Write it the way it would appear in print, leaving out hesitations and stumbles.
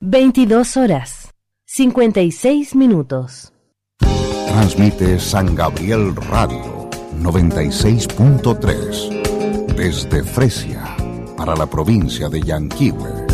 22 horas, 56 minutos. Transmite San Gabriel Radio 96.3 desde Fresia para la provincia de Yanquihue.